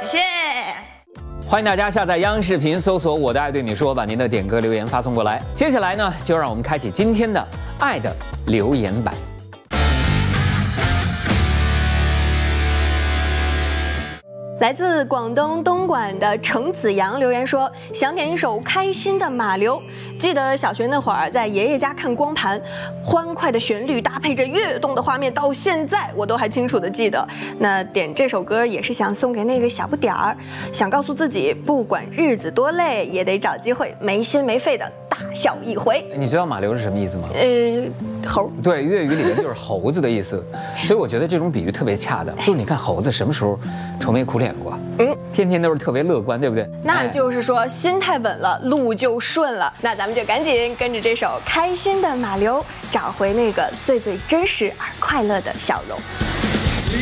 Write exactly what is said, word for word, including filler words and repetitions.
谢。 欢迎大家下载央视频，搜索“我的爱对你说”，把您的点歌留言发送过来。接下来呢，就让我们开启今天的爱的留言版。 来自广东东莞的程子阳留言说，想点一首开心的马流。记得小学那会儿在爷爷家看光盘，欢快的旋律搭配着跃动的画面，到现在我都还清楚的记得。那点这首歌也是想送给那个小不点儿，想告诉自己，不管日子多累，也得找机会没心没肺的大笑一回。 你知道马流是什么意思吗？ 呃，猴。 对，粤语里面就是猴子的意思，所以我觉得这种比喻特别恰当。就是你看猴子什么时候愁眉苦脸过？嗯，天天都是特别乐观，对不对？ 那就是说心态稳了，路就顺了。那咱们就赶紧跟着这首开心的马流，找回那个最最真实而快乐的笑容。